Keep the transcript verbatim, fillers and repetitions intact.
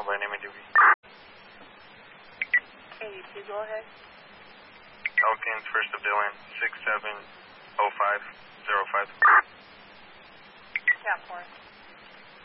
by name and duty. eighty-two, go ahead. Elkins, first of Dylan, six seven oh five oh five. Cat four.